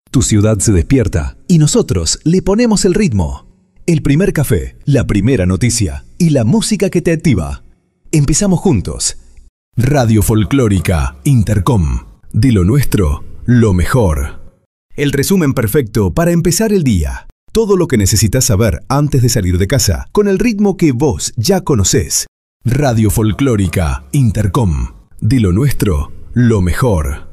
Tu ciudad se despierta y nosotros le ponemos el ritmo. El primer café, la primera noticia y la música que te activa. Empezamos juntos. Radio Folclórica Intercom. De lo nuestro, lo mejor. El resumen perfecto para empezar el día. Todo lo que necesitas saber antes de salir de casa, con el ritmo que vos ya conocés. Radio Folclórica Intercom. De lo nuestro, lo mejor.